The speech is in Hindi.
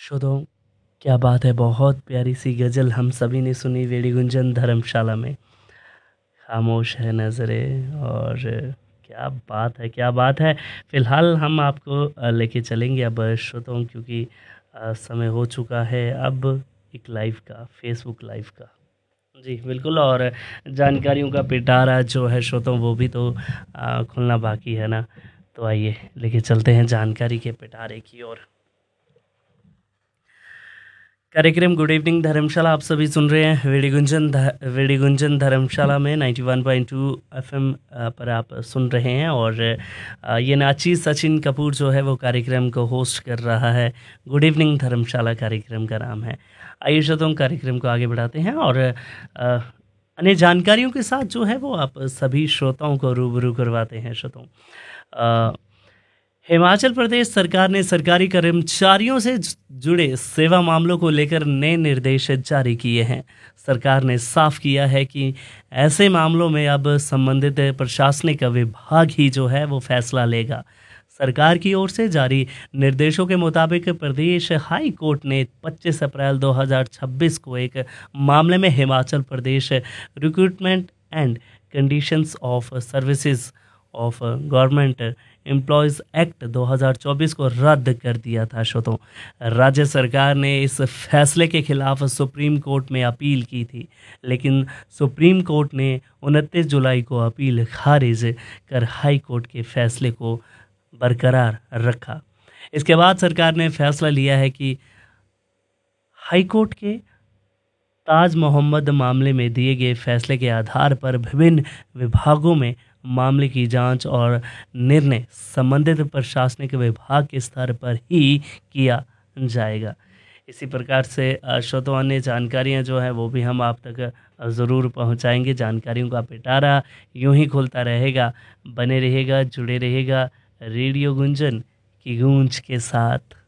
श्रोताओं, क्या बात है, बहुत प्यारी सी गज़ल हम सभी ने सुनी वेड़ी गुंजन धर्मशाला में। खामोश है नज़रें और क्या बात है, क्या बात है। फ़िलहाल हम आपको लेके चलेंगे अब श्रोताओं, क्योंकि समय हो चुका है अब एक लाइव का, फ़ेसबुक लाइव का। जी, बिल्कुल। और जानकारियों का पिटारा जो है श्रोताओं, वो भी तो खुलना बाकी है ना। तो आइए लेके चलते हैं जानकारी के पिटारे की ओर। कार्यक्रम गुड इवनिंग धर्मशाला आप सभी सुन रहे हैं वेड़ी गुंजन धर्मशाला में 91.2 एफएम पर आप सुन रहे हैं। और ये नाची सचिन कपूर जो है वो कार्यक्रम को होस्ट कर रहा है। गुड इवनिंग धर्मशाला कार्यक्रम का नाम है। आइए श्रोताओं, कार्यक्रम को आगे बढ़ाते हैं और अन्य जानकारियों के साथ जो है वो आप सभी श्रोताओं को रूबरू करवाते हैं श्रोताओं। हिमाचल प्रदेश सरकार ने सरकारी कर्मचारियों से जुड़े सेवा मामलों को लेकर नए निर्देश जारी किए हैं। सरकार ने साफ किया है कि ऐसे मामलों में अब संबंधित प्रशासनिक विभाग ही जो है वो फैसला लेगा। सरकार की ओर से जारी निर्देशों के मुताबिक प्रदेश हाई कोर्ट ने 25 अप्रैल 2026 को एक मामले में Himachal Pradesh recruitment and conditions of services of government employees act 2024 को रद्द कर दिया था श्रोतों। राज्य सरकार ने इस फैसले के खिलाफ सुप्रीम कोर्ट में अपील की थी, लेकिन सुप्रीम कोर्ट ने 29 जुलाई को अपील खारिज कर हाई कोर्ट के फैसले को बरकरार रखा। इसके बाद सरकार ने फैसला लिया है कि हाई कोर्ट के ताज मोहम्मद मामले में दिए गए फैसले के आधार पर विभिन्न विभागों में मामले की जांच और निर्णय संबंधित प्रशासनिक विभाग के स्तर पर ही किया जाएगा। इसी प्रकार से श्रोताओं, अन्य जानकारियां जो है वो भी हम आप तक ज़रूर पहुंचाएंगे। जानकारियों का पिटारा यूं ही खुलता रहेगा। बने रहेगा, जुड़े रहेगा रेडियो गुंजन की गूंज के साथ।